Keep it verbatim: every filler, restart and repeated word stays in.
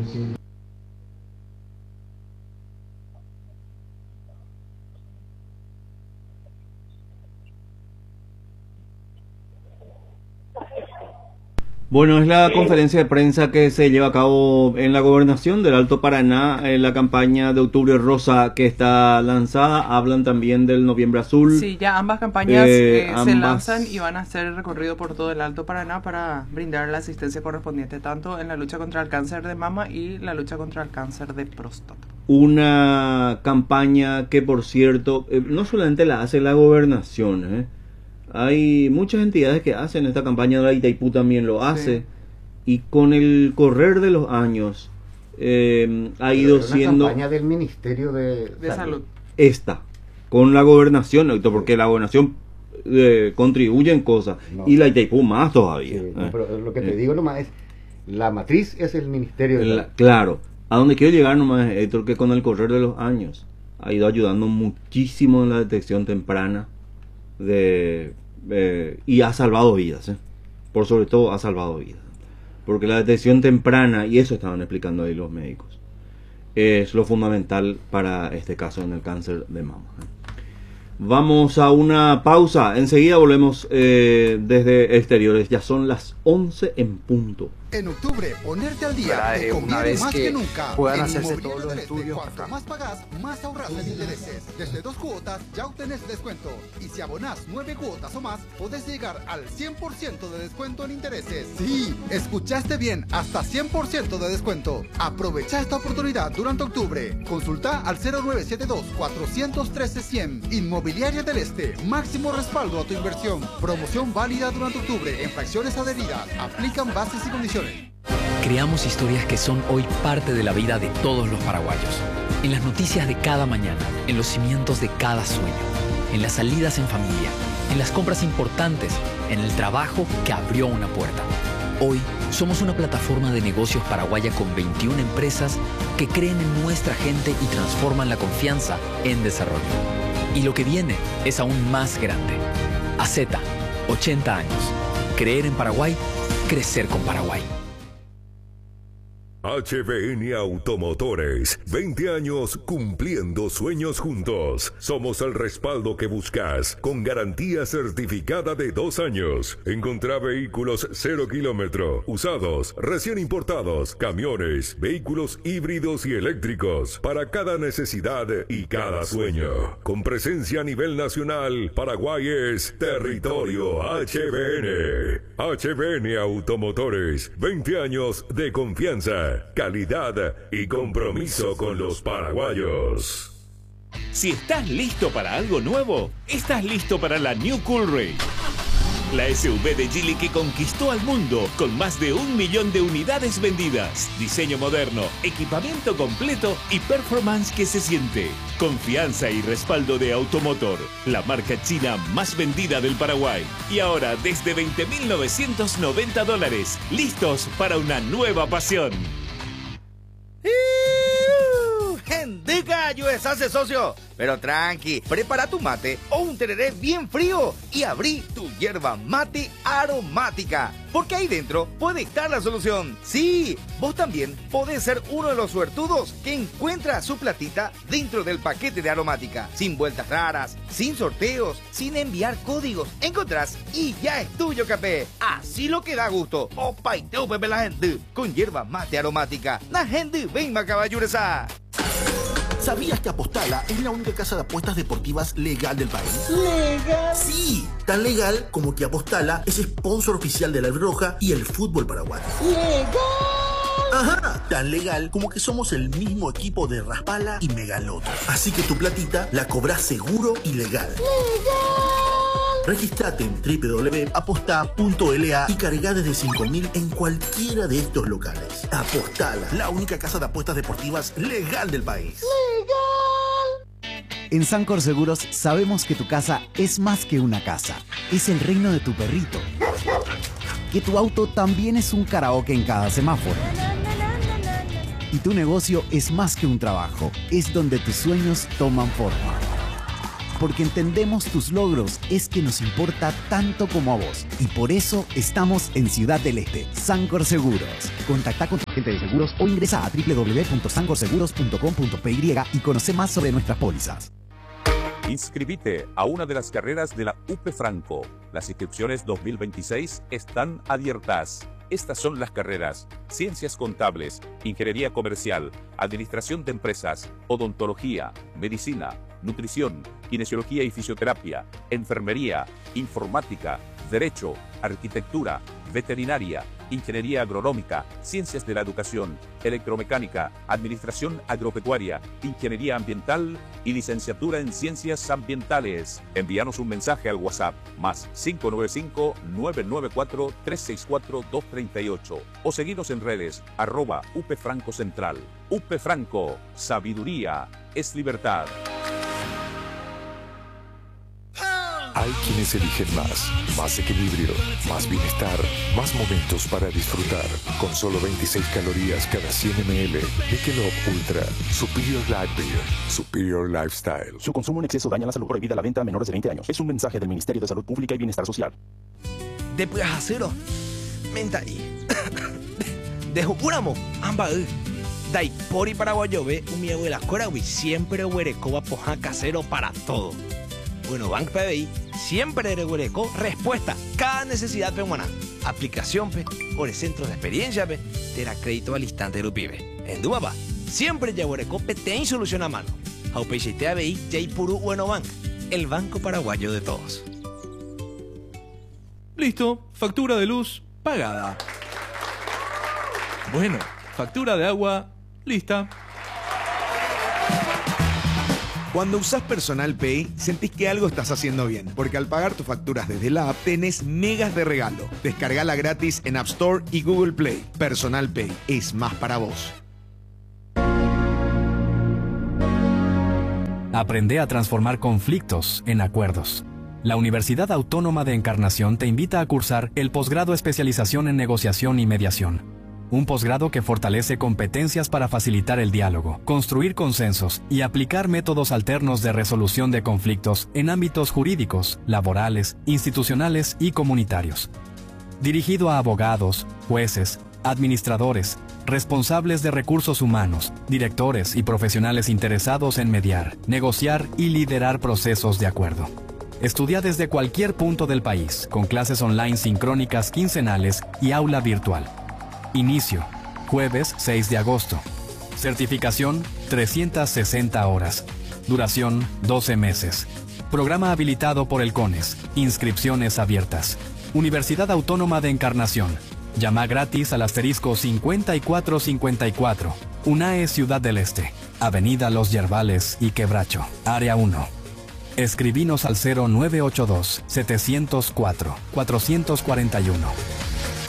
Bueno, es la conferencia de prensa que se lleva a cabo en la gobernación del Alto Paraná, en la campaña de Octubre Rosa que está lanzada. Hablan también del Noviembre Azul. Sí, ya ambas campañas eh, eh, ambas... se lanzan y van a hacer el recorrido por todo el Alto Paraná para brindar la asistencia correspondiente, tanto en la lucha contra el cáncer de mama y la lucha contra el cáncer de próstata. Una campaña que, por cierto, eh, no solamente la hace la gobernación, ¿eh? Hay muchas entidades que hacen esta campaña, la Itaipú también lo hace, sí. Y con el correr de los años eh, ha ido una siendo... Una campaña del Ministerio de, de Salud. Salud. Esta, con la gobernación, porque sí. La gobernación eh, contribuye en cosas, no. Y la Itaipú más todavía. Sí, eh. no, pero lo que te eh. digo nomás es, la matriz es el Ministerio de la, Claro, a donde quiero llegar nomás, Héctor, que con el correr de los años ha ido ayudando muchísimo en la detección temprana de... Eh, y ha salvado vidas, ¿eh? Por sobre todo ha salvado vidas, porque la detección temprana, y eso estaban explicando ahí los médicos, es lo fundamental para este caso en el cáncer de mama, ¿eh? Vamos a una pausa, enseguida volvemos eh, desde exteriores, ya son las once en punto. En octubre, ponerte al día te conviene más que, que nunca. Puedan hacerse todos los estudios. Cuanto más pagas, más ahorras en intereses. Desde dos cuotas ya obtenés descuento. Y si abonás nueve cuotas o más, podés llegar al cien por ciento de descuento en intereses. Sí, escuchaste bien, hasta cien por ciento de descuento. Aprovecha esta oportunidad durante octubre. Consulta al cero nueve siete dos, cuatro uno tres, cien. Inmobiliaria del Este, máximo respaldo a tu inversión. Promoción válida durante octubre en fracciones adheridas. Aplican bases y condiciones. Creamos historias que son hoy parte de la vida de todos los paraguayos. En las noticias de cada mañana, en los cimientos de cada sueño, en las salidas en familia, en las compras importantes, en el trabajo que abrió una puerta. Hoy somos una plataforma de negocios paraguaya con veintiuna empresas que creen en nuestra gente y transforman la confianza en desarrollo. Y lo que viene es aún más grande. A Z, ochenta años. Creer en Paraguay, crecer con Paraguay. H B N Automotores, veinte años cumpliendo sueños juntos. Somos el respaldo que buscas, con garantía certificada de dos años. Encontrá vehículos cero kilómetro, usados, recién importados, camiones, vehículos híbridos y eléctricos, para cada necesidad y cada sueño. Con presencia a nivel nacional, Paraguay es territorio H B N. H B N Automotores, veinte años de confianza, calidad y compromiso con los paraguayos. Si estás listo para algo nuevo, estás listo para la New Coolray. La S U V de Geely que conquistó al mundo con más de un millón de unidades vendidas. Diseño moderno, equipamiento completo y performance que se siente. Confianza y respaldo de Automotor, la marca china más vendida del Paraguay. Y ahora desde veinte mil novecientos noventa dólares, listos para una nueva pasión. ¡Diga, U S A C, socio! Pero tranqui, prepara tu mate o un tereré bien frío y abrí tu yerba mate aromática, porque ahí dentro puede estar la solución. Sí, vos también podés ser uno de los suertudos que encuentra su platita dentro del paquete de aromática, sin vueltas raras, sin sorteos, sin enviar códigos. Encontrás y ya es tuyo, capé. Así lo que da gusto. Opa, y teo, pepe, la gente con yerba mate aromática. La gente venga, caballuresa. ¿Sabías que Apostala es la única casa de apuestas deportivas legal del país? ¿Legal? Sí, tan legal como que Apostala es sponsor oficial de la Roja y el fútbol paraguayo. ¡Legal! Ajá, tan legal como que somos el mismo equipo de Raspala y Megaloto. Así que tu platita la cobrás seguro y legal. ¡Legal! Registrate en doble u doble u doble u punto aposta punto l a y cargá desde cinco mil en cualquiera de estos locales. Apostala, la única casa de apuestas deportivas legal del país. ¡Legal! En Sancor Seguros sabemos que tu casa es más que una casa. Es el reino de tu perrito. Que tu auto también es un karaoke en cada semáforo. Y tu negocio es más que un trabajo. Es donde tus sueños toman forma. porque entendemos tus logros, es que nos importa tanto como a vos. Y por eso estamos en Ciudad del Este, Sancor Seguros. Contacta con tu agente de seguros o ingresa a doble u doble u doble u punto sancor seguros punto com punto p y y conoce más sobre nuestras pólizas. Inscribite a una de las carreras de la U P Franco. Las inscripciones dos mil veintiséis están abiertas. Estas son las carreras: Ciencias Contables, Ingeniería Comercial, Administración de Empresas, Odontología, Medicina, Nutrición, Kinesiología y Fisioterapia, Enfermería, Informática, Derecho, Arquitectura, Veterinaria, Ingeniería Agronómica, Ciencias de la Educación, Electromecánica, Administración Agropecuaria, Ingeniería Ambiental y Licenciatura en Ciencias Ambientales. Envíanos un mensaje al WhatsApp más cinco nueve cinco, nueve nueve cuatro, tres seis cuatro, dos tres ocho o seguinos en redes arroba U P Franco Central. U P Franco, sabiduría es libertad. Hay quienes eligen más, más equilibrio, más bienestar, más momentos para disfrutar. Con solo veintiséis calorías cada cien mililitros, Michelob Ultra, Superior Life Beer, Superior Lifestyle. Su consumo en exceso daña la salud. Prohibida la venta a menores de veinte años. Es un mensaje del Ministerio de Salud Pública y Bienestar Social. Después acero, menta y de Jupuramo, amba Dai pori paraguayo ve un mi abuela corawi siempre huerecoba poja casero para todo. Bueno, Bank P B I siempre huereco respuesta cada necesidad peruana. Aplicación pe, por centros de experiencia pe, te da crédito al instante de pibe. En Dubaba, siempre ya huereco pe te solución a mano. Aupeixe T A B I Jay Puru Bueno Bank, el banco paraguayo de todos. Listo, factura de luz pagada. Bueno, factura de agua lista. Cuando usás Personal Pay, sentís que algo estás haciendo bien, porque al pagar tus facturas desde la app, tenés megas de regalo. Descargala gratis en App Store y Google Play. Personal Pay es más para vos. Aprende a transformar conflictos en acuerdos. La Universidad Autónoma de Encarnación te invita a cursar el posgrado Especialización en Negociación y Mediación. Un posgrado que fortalece competencias para facilitar el diálogo, construir consensos y aplicar métodos alternos de resolución de conflictos en ámbitos jurídicos, laborales, institucionales y comunitarios. Dirigido a abogados, jueces, administradores, responsables de recursos humanos, directores y profesionales interesados en mediar, negociar y liderar procesos de acuerdo. Estudia desde cualquier punto del país, con clases online sincrónicas quincenales y aula virtual. Inicio, jueves seis de agosto. Certificación, trescientas sesenta horas. Duración, doce meses. Programa habilitado por el CONES. Inscripciones abiertas. Universidad Autónoma de Encarnación. Llama gratis al asterisco cincuenta y cuatro cincuenta y cuatro. UNAE Ciudad del Este. Avenida Los Yerbales y Quebracho. Área uno. Escribinos al cero nueve ocho dos, setecientos cuatro, cuatrocientos cuarenta y uno.